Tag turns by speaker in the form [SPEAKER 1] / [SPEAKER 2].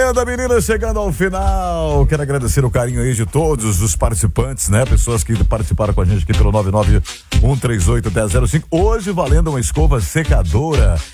[SPEAKER 1] Chegando, menina, chegando ao final. Quero agradecer o carinho aí de todos os participantes, né? Pessoas que participaram com a gente aqui pelo 991381005. Hoje valendo uma escova secadora